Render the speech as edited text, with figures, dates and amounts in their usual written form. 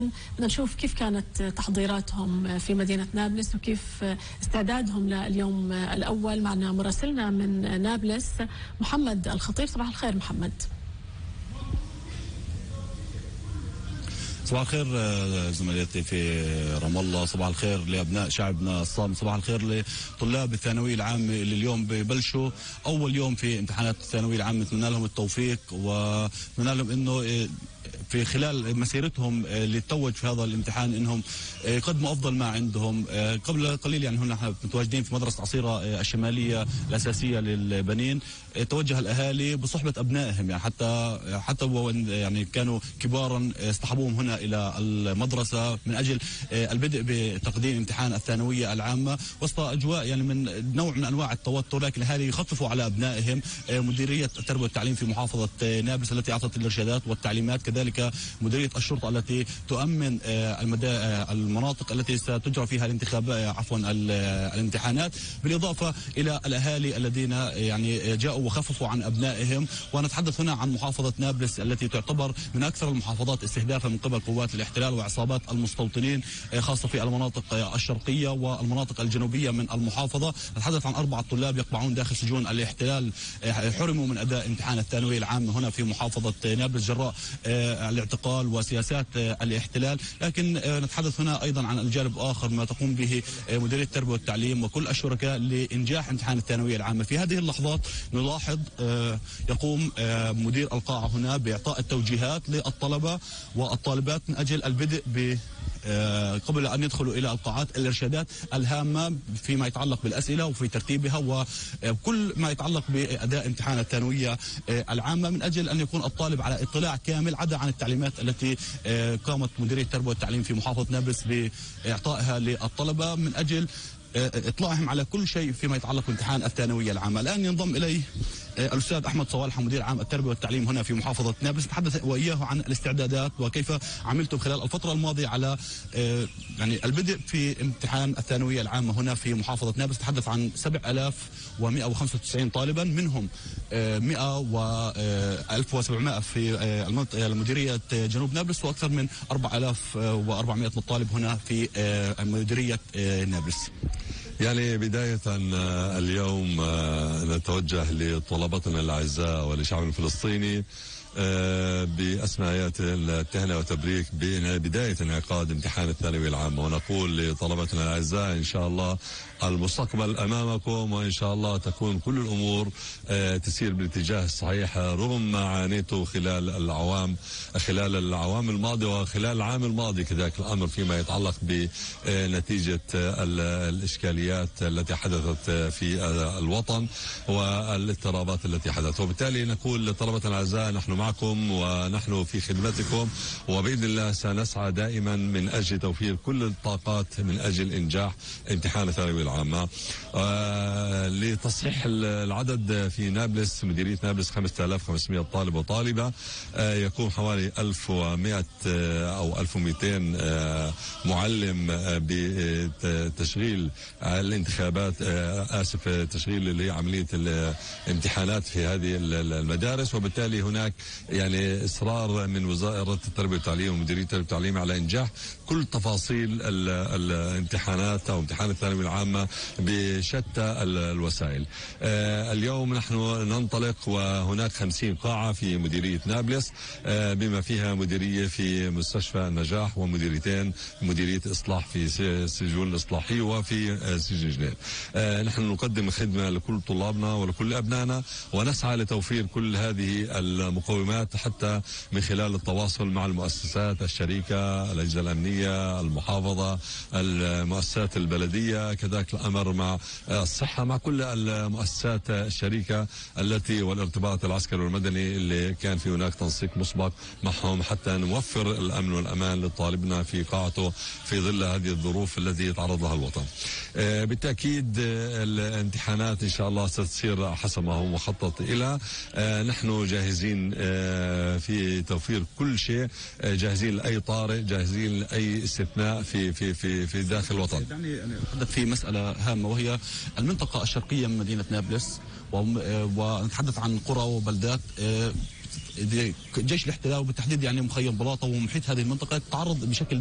بدنا نشوف كيف كانت تحضيراتهم في مدينة نابلس وكيف استعدادهم لليوم الأول. معنا مراسلنا من نابلس محمد الخطيب. صباح الخير محمد. صباح الخير زميلتي في رام الله، صباح الخير لأبناء شعبنا الصامت، صباح الخير لطلاب الثانوية العامة اللي اليوم ببلشوا أول يوم في امتحانات الثانوية العامة. نتمنى لهم التوفيق ونتمنى لهم إنه في خلال مسيرتهم اللي تتوج في هذا الامتحان انهم يقدموا افضل ما عندهم. قبل قليل يعني هنا نحن متواجدين في مدرسه عصيره الشماليه الاساسيه للبنين. توجه الاهالي بصحبه ابنائهم، يعني حتى وان يعني كانوا كبارا اصطحبوهم هنا الى المدرسه من اجل البدء بتقديم امتحان الثانويه العامه وسط اجواء يعني من نوع من انواع التوتر، لكن الاهالي يخففوا على ابنائهم. مديريه التربيه والتعليم في محافظه نابلس التي اعطت الارشادات والتعليمات، كذلك مديرية الشرطة التي تؤمن المناطق التي ستجرى فيها الامتحانات، بالإضافة إلى الأهالي الذين يعني جاءوا وخففوا عن أبنائهم. ونتحدث هنا عن محافظة نابلس التي تعتبر من أكثر المحافظات استهدافا من قبل قوات الاحتلال وعصابات المستوطنين، خاصة في المناطق الشرقية والمناطق الجنوبية من المحافظة. نتحدث عن 4 طلاب يقبعون داخل سجون الاحتلال حرموا من أداء امتحان الثانوية العامة هنا في محافظة نابلس جراء الاعتقال وسياسات الاحتلال. لكن نتحدث هنا ايضا عن الجانب الاخر ما تقوم به مديريه التربيه والتعليم وكل الشركاء لانجاح امتحان الثانويه العامه. في هذه اللحظات نلاحظ يقوم مدير القاعه هنا باعطاء التوجيهات للطلبه والطالبات من اجل البدء ب قبل أن يدخلوا إلى القاعات الإرشادات الهامة فيما يتعلق بالأسئلة وفي ترتيبها وكل ما يتعلق بأداء امتحان الثانوية العامة، من أجل أن يكون الطالب على اطلاع كامل عدا عن التعليمات التي قامت مديرية التربية والتعليم في محافظة نابلس بإعطائها للطلبة من أجل اطلاعهم على كل شيء فيما يتعلق بامتحان الثانويه العامه. الان ينضم الي الاستاذ احمد صوالحه مدير عام التربيه والتعليم هنا في محافظه نابلس، نتحدث واياه عن الاستعدادات وكيف عملتم خلال الفتره الماضيه على يعني البدء في امتحان الثانويه العامه هنا في محافظه نابلس. تحدث عن 7195 طالبا، منهم 100 و 1700 في المديريه جنوب نابلس، واكثر من 4400 طالب هنا في مديريه نابلس. يعني بداية اليوم نتوجه لطلبتنا الأعزاء ولشعب الفلسطيني بأسماءات التهنئة وتبريك بداية انعقاد امتحان الثانوية العامة، ونقول لطلبتنا الأعزاء إن شاء الله المستقبل أمامكم، وإن شاء الله تكون كل الأمور تسير بالاتجاه الصحيح رغم ما عانيته خلال الأعوام الماضية وخلال العام الماضي كذلك الأمر فيما يتعلق بنتيجة الإشكاليات التي حدثت في الوطن والاضطرابات التي حدثت. وبالتالي نقول لطلبتنا الأعزاء نحن معكم ونحن في خدمتكم، وبإذن الله سنسعى دائما من أجل توفير كل الطاقات من أجل إنجاح امتحان الثانوية العامة. لتصحيح العدد في نابلس، مديرية نابلس 5500 طالب وطالبة، يكون حوالي 1100 أو 1200 معلم بتشغيل الانتخابات تشغيل اللي هي عملية الامتحانات في هذه المدارس. وبالتالي هناك يعني إصرار من وزارة التربية والتعليم ومديرية التربية والتعليم على إنجاح كل تفاصيل الامتحانات أو امتحان الثانوية العامة بشتى الوسائل. اليوم نحن ننطلق وهناك 50 قاعة في مديرية نابلس، بما فيها مديرية في مستشفى النجاح ومديريتين مديرية إصلاح في السجون الإصلاحية وفي سجن جنين. نحن نقدم خدمة لكل طلابنا ولكل أبنائنا، ونسعى لتوفير كل هذه المقومات حتى من خلال التواصل مع المؤسسات الشريكة، الأجهزة الأمنية، المحافظة، المؤسسات البلدية، كذلك الأمر مع الصحة، مع كل المؤسسات الشريكة التي والارتباط العسكري والمدني اللي كان في هناك تنسيق مسبق معهم حتى نوفر الأمن والأمان لطالبنا في قاعته في ظل هذه الظروف التي يتعرض لها الوطن. بالتأكيد الامتحانات إن شاء الله ستسير حسب ما هو مخطط إلى. نحن جاهزين في توفير كل شيء، جاهزين لأي طارئ، جاهزين لأي استثناء في داخل الوطن. دعني أتحدث في مسألة هامة وهي المنطقة الشرقية من مدينة نابلس، ونتحدث عن قرى وبلدات جيش الاحتلال وبالتحديد يعني مخيم بلاطه ومحيط هذه المنطقه تعرض بشكل